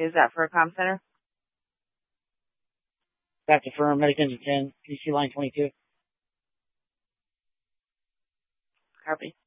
Is that for a comm center? Back to firm, Medic Engine 10, PC line 22. Copy.